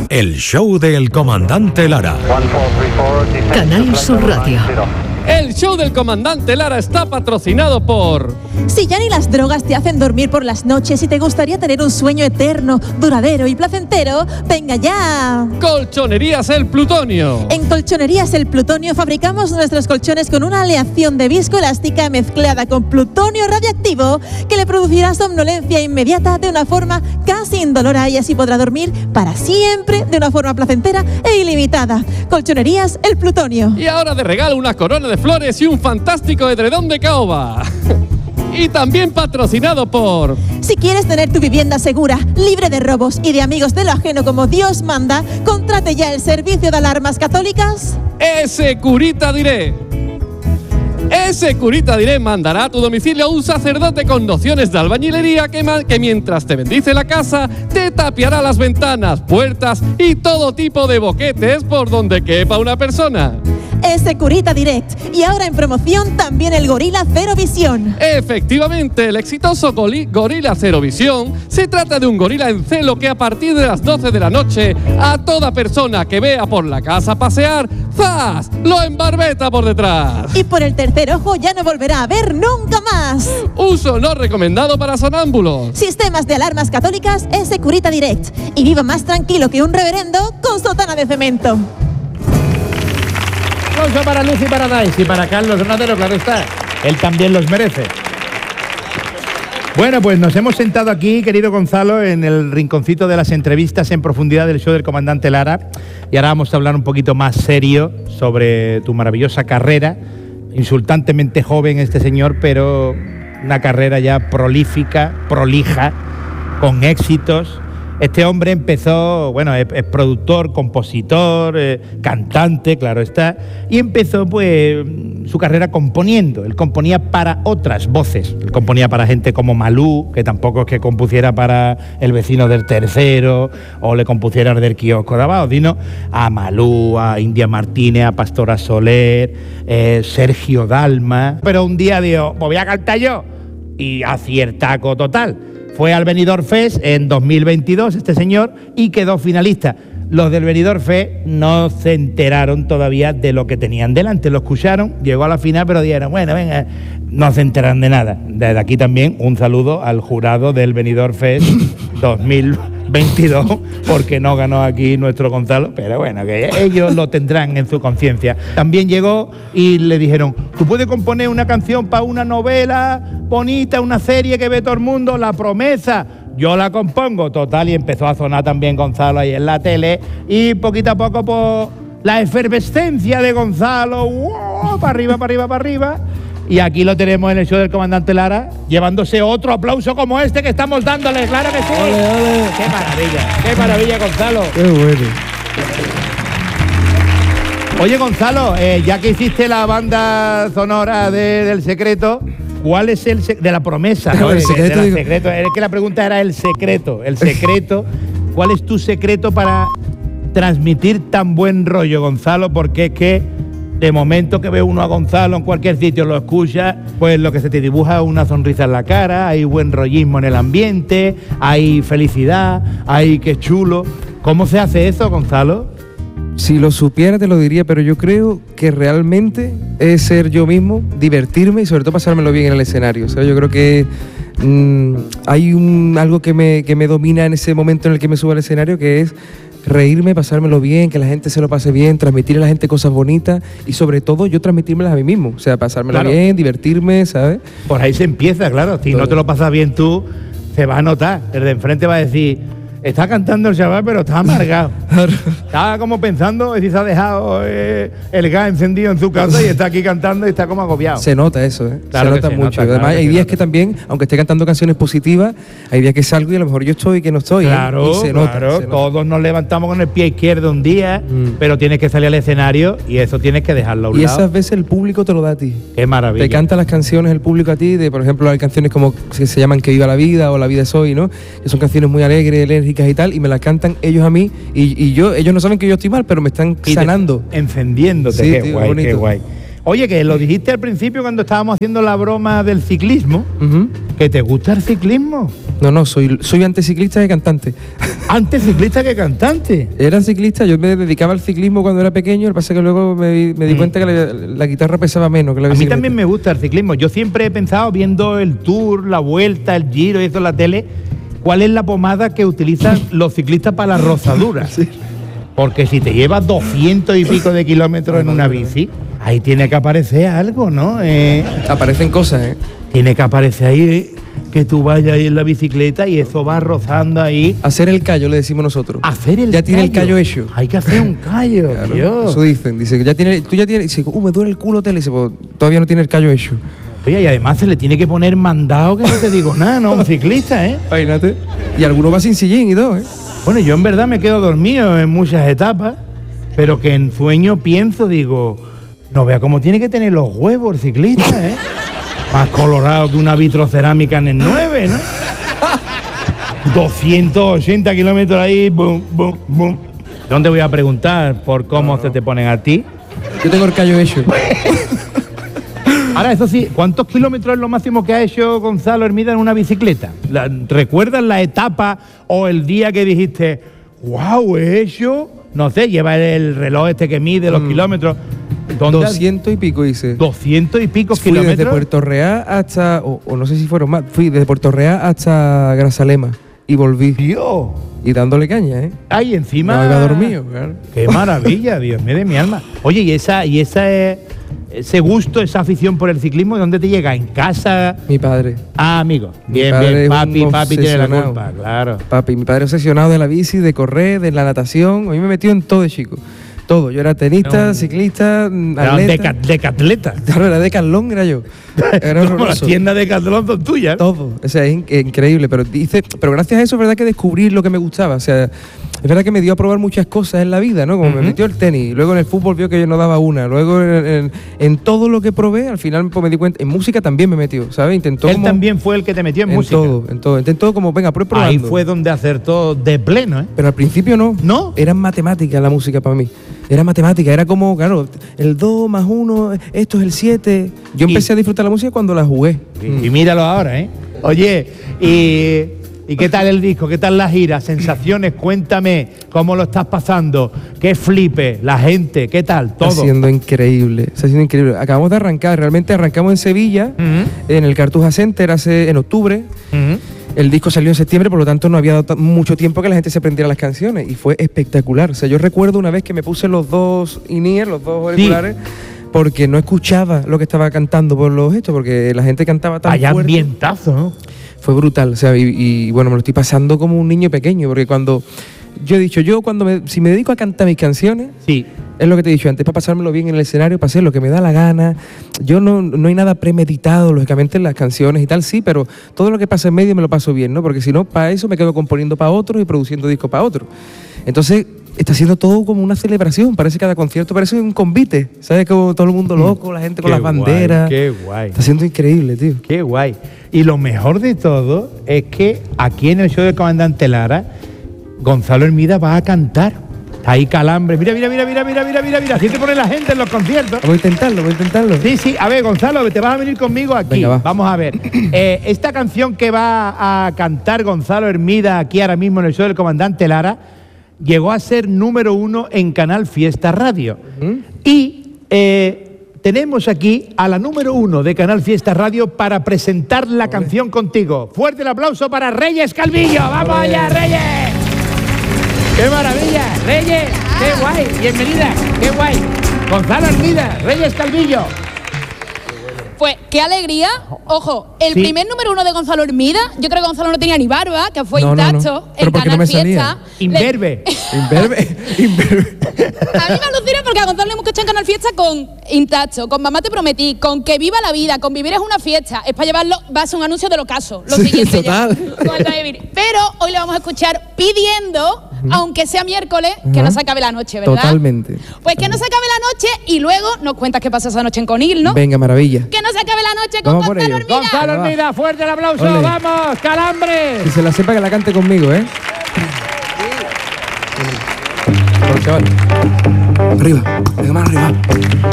El show del comandante Lara. Canal Sur Radio. El show del comandante Lara está patrocinado por... Si ya ni las drogas te hacen dormir por las noches y te gustaría tener un sueño eterno, duradero y placentero, ¡venga ya! Colchonerías El Plutonio. En Colchonerías El Plutonio fabricamos nuestros colchones con una aleación de viscoelástica mezclada con plutonio radiactivo que le producirá somnolencia inmediata de una forma casi indolora y así podrá dormir para siempre de una forma placentera e ilimitada. Colchonerías El Plutonio. Y ahora de regalo una corona de flores y un fantástico edredón de caoba. Y también patrocinado por... Si quieres tener tu vivienda segura, libre de robos y de amigos de lo ajeno como Dios manda, contrate ya el servicio de alarmas católicas. Securita Direct. Securita Direct mandará a tu domicilio a un sacerdote con nociones de albañilería que mientras te bendice la casa, te tapiará las ventanas, puertas y todo tipo de boquetes por donde quepa una persona. Securita Direct. Y ahora en promoción también el Gorila Cero Visión. Efectivamente, el exitoso Gorila Cero Visión se trata de un gorila en celo que a partir de las 12 de la noche a toda persona que vea por la casa pasear, ¡zas!, lo embarbeta por detrás. Y por el tercer ojo ya no volverá a ver nunca más. Uso no recomendado para sonámbulos. Sistemas de alarmas católicas Securita Direct. Y viva más tranquilo que un reverendo con sotana de cemento. Aplauso para Lucy Paradise y para Carlos Donadero, claro está. Él también los merece. Bueno, pues nos hemos sentado aquí, querido Gonzalo, en el rinconcito de las entrevistas en profundidad del show del comandante Lara. Y ahora vamos a hablar un poquito más serio sobre tu maravillosa carrera. Insultantemente joven este señor, pero una carrera ya prolífica, prolija, con éxitos. Este hombre empezó, bueno, es productor, compositor, cantante, claro está, y empezó pues su carrera componiendo. Él componía para otras voces, él componía para gente como Malú, que tampoco es que compusiera para el vecino del tercero, o le compusiera del kiosco de abajo, sino a Malú, a India Martínez, a Pastora Soler, Sergio Dalma. Pero un día dijo, pues voy a cantar yo, y aciertaco total. Fue al Benidorm Fest en 2022 este señor y quedó finalista. Los del Benidorm Fest no se enteraron todavía de lo que tenían delante. Lo escucharon, llegó a la final, pero dijeron, bueno, venga, no se enteran de nada. Desde aquí también un saludo al jurado del Benidorm Fest 2022, porque no ganó aquí nuestro Gonzalo, pero bueno, que ellos lo tendrán en su conciencia. También llegó y le dijeron, tú puedes componer una canción para una novela bonita, una serie que ve todo el mundo, La Promesa. Yo la compongo, total, y empezó a sonar también Gonzalo ahí en la tele, y poquito a poco, pues, la efervescencia de Gonzalo, ¡wow!, para arriba, para arriba, para arriba. Y aquí lo tenemos en el show del comandante Lara, llevándose otro aplauso como este que estamos dándole, claro que sí. ¡Ole, ole! Qué maravilla, Gonzalo. ¡Qué bueno! Oye, Gonzalo, ya que hiciste la banda sonora del Secreto, ¿cuál es el de La Promesa? ¿No? El secreto, de secreto. Es que la pregunta era el secreto. El secreto. ¿Cuál es tu secreto para transmitir tan buen rollo, Gonzalo? Porque es que de momento que ve uno a Gonzalo en cualquier sitio, lo escucha, pues lo que se te dibuja es una sonrisa en la cara, hay buen rollismo en el ambiente, hay felicidad, hay qué chulo. ¿Cómo se hace eso, Gonzalo? Si lo supiera te lo diría, pero yo creo que realmente es ser yo mismo, divertirme y sobre todo pasármelo bien en el escenario. O sea, yo creo que hay algo que me domina en ese momento en el que me subo al escenario, que es reírme, pasármelo bien, que la gente se lo pase bien, transmitir a la gente cosas bonitas y sobre todo yo transmitírmelas a mí mismo. O sea, pasármelo bien, divertirme, ¿sabes? Por ahí se empieza, claro. Si no te lo pasas bien tú, se va a notar. El de enfrente va a decir... Está cantando el chaval, pero está amargado. Está como pensando si se ha dejado el gas encendido en su casa y está aquí cantando y está como agobiado. Se nota eso, ¿eh? Claro, se nota mucho. Además, claro, hay días que también, aunque esté cantando canciones positivas, hay días que salgo y a lo mejor yo estoy y que no estoy. Claro, y se nota, claro. Se nota. Todos nos levantamos con el pie izquierdo un día, pero tienes que salir al escenario y eso tienes que dejarlo a un lado. Y esas veces el público te lo da a ti. Qué maravilla. Te canta las canciones el público a ti, por ejemplo, hay canciones como que se llaman Que viva la vida o La vida es hoy, ¿no? Que son canciones muy alegres, enérgicas y tal, y me las cantan ellos a mí y ellos no saben que yo estoy mal, pero me están sanando. Encendiéndote, sí, qué tío, guay, qué guay. Oye, que lo dijiste al principio cuando estábamos haciendo la broma del ciclismo, que te gusta el ciclismo. No, soy antes ciclista que cantante. Antes ciclista que cantante. Era ciclista, yo me dedicaba al ciclismo cuando era pequeño, lo que pasa es que luego me di cuenta que la guitarra pesaba menos que la bicicleta. A mí también me gusta el ciclismo. Yo siempre he pensado, viendo el Tour, la Vuelta, el Giro y eso en la tele, ¿cuál es la pomada que utilizan los ciclistas para las rozaduras? Sí. Porque si te llevas 200 y pico de kilómetros en una bici, ahí tiene que aparecer algo, ¿no? Aparecen cosas, ¿eh? Tiene que aparecer ahí que tú vayas ahí en la bicicleta y eso va rozando ahí. Hacer el callo, le decimos nosotros. Hacer el callo. Ya tiene el callo hecho. Hay que hacer un callo, claro, Dios. Eso dicen. Dice, tú ya tienes. Dice, me duele el culo, tele. Dice, pues todavía no tiene el callo hecho. Oye, y además se le tiene que poner mandado, que no te digo nada, ¿no? Un ciclista, ¿eh? Imagínate. Y alguno va sin sillín y todo, ¿eh? Bueno, yo en verdad me quedo dormido en muchas etapas, pero que en sueño pienso, digo, no vea cómo tiene que tener los huevos el ciclista, ¿eh? Más colorado que una vitrocerámica en el 9, ¿no? 280 kilómetros ahí, boom, boom, boom. No te voy a preguntar por cómo se te ponen a ti. Yo tengo el callo hecho. Ahora, eso sí, ¿cuántos kilómetros es lo máximo que ha hecho Gonzalo Hermida en una bicicleta? ¿Recuerdas la etapa o el día que dijiste, wow, he hecho, no sé, lleva el reloj este que mide los kilómetros? 200 y pico hice. 200 y pico fui kilómetros. Desde Puerto Real hasta, o no sé si fueron más, fui desde Puerto Real hasta Grazalema y volví. Dios. Y dándole caña, ¿eh? Ay, encima. No iba dormido, claro. Qué maravilla, Dios mío de mi alma. Oye, ese gusto, esa afición por el ciclismo, ¿de dónde te llega? ¿En casa? Mi padre. Ah, amigo. Mi Bien, padre bien. Papi tiene la culpa, claro. Papi, mi padre obsesionado de la bici, de correr, de la natación. A mí me metió en todo de chico. Todo. Yo era tenista, ciclista, atleta. Decatleta. Claro, era Decathlon, era yo. Era como las tiendas de Decathlon son tuyas. Todo. O sea, es increíble. Pero gracias a eso es verdad que descubrí lo que me gustaba. O sea, es verdad que me dio a probar muchas cosas en la vida, ¿no? Como me metió el tenis, luego en el fútbol vio que yo no daba una, luego en todo lo que probé, al final pues, me di cuenta, en música también me metió, ¿sabes? Él también fue el que te metió en música. En todo. Intentó como, venga, probando. Ahí fue donde acertó de pleno, ¿eh? Pero al principio no. ¿No? Era matemática la música para mí. Era matemática, era como, claro, el 2 más 1, esto es el 7. Yo empecé a disfrutar la música cuando la jugué. Y míralo ahora, ¿eh? Oye, ¿y qué tal el disco? ¿Qué tal la gira? Sensaciones, cuéntame cómo lo estás pasando. Qué flipe, la gente, ¿qué tal? Todo. Está siendo increíble. Acabamos de arrancar, realmente arrancamos en Sevilla, en el Cartuja Center en octubre. El disco salió en septiembre, por lo tanto no había dado mucho tiempo que la gente se aprendiera las canciones y fue espectacular. O sea, yo recuerdo una vez que me puse los dos in-ear, los dos auriculares, porque no escuchaba lo que estaba cantando por los gestos, porque la gente cantaba tan fuerte. Hay ambientazo, ¿no? Fue brutal, o sea, y bueno, me lo estoy pasando como un niño pequeño, porque cuando yo he dicho, si me dedico a cantar mis canciones, sí, es lo que te he dicho antes, para pasármelo bien en el escenario, para hacer lo que me da la gana. Yo no hay nada premeditado, lógicamente, en las canciones y tal, sí, pero todo lo que pasa en medio me lo paso bien, ¿no? Porque si no, para eso me quedo componiendo para otros y produciendo discos para otros. Entonces, está siendo todo como una celebración, parece cada concierto, parece un convite, ¿sabes? Como todo el mundo loco, la gente con las banderas. Qué guay. Está siendo increíble, tío. Qué guay. Y lo mejor de todo es que aquí en el show del Comandante Lara, Gonzalo Hermida va a cantar. Está ahí Calambre. Mira. Así te pone la gente en los conciertos. Voy a intentarlo. Sí. A ver, Gonzalo, te vas a venir conmigo aquí. Venga, va. Vamos a ver. Esta canción que va a cantar Gonzalo Hermida aquí ahora mismo en el show del Comandante Lara llegó a ser número 1 en Canal Fiesta Radio. Y tenemos aquí a la número 1 de Canal Fiesta Radio para presentar la canción contigo. Fuerte el aplauso para Reyes Calvillo. ¡Vamos allá, Reyes! ¡Qué maravilla! ¡Reyes! ¡Qué guay! ¡Bienvenida! ¡Qué guay! Gonzalo Hermida, Reyes Calvillo. Pues qué alegría. Ojo, el primer número 1 de Gonzalo Hermida, yo creo que Gonzalo no tenía ni barba, que fue intacto en Canal Fiesta. Imberbe. A mí me alucina porque a Gonzalo le hemos escuchado en Canal Fiesta con intacto, con Mamá te prometí, con Que viva la vida, con Vivir es una fiesta. Es para llevarlo, va a ser un anuncio del ocaso. Lo siguiente total. Pero hoy le vamos a escuchar pidiendo, aunque sea miércoles, que no se acabe la noche, ¿verdad? Totalmente. Pues que no se acabe la noche y luego nos cuentas qué pasa esa noche en Conil, ¿no? Venga, maravilla. Que no se acabe la noche con Vamos por Gonzalo ello. Hermida. Gonzalo Hermida, fuerte el aplauso. Ole. ¡Vamos, Calambre! Si se la sepa que la cante conmigo, ¿eh? Chaval. Arriba, venga más arriba.